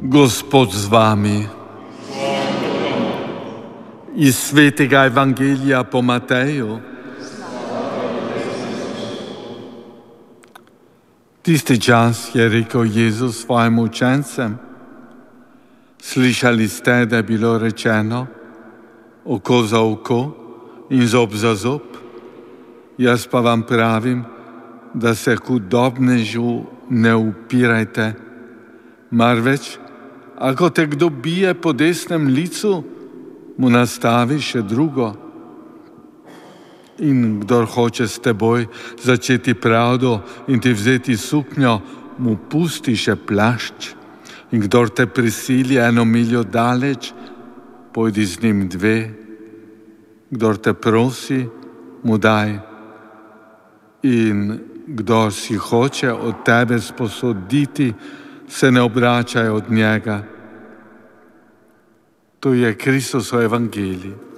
Gospod z vami. Iz svetega Evangelija po Mateju. Tisti čas je rekel Jezus svojim učencem: Slišali ste, da je bilo rečeno, oko za oko in zob za zob. Jaz pa vam pravim, da se hudobnežu ne upirajte, marveč, ako te kdo bije po desnem licu, mu nastavi še drugo. In kdor hoče s teboj začeti pravdo in ti vzeti suknjo, mu pusti še plašč. In kdor te prisili 1 miljo daleč, pojdi z njim 2. Kdor te prosi, mu daj. In kdor si hoče od tebe sposoditi, se ne obračaj od njega. To je Kristusov evangelij.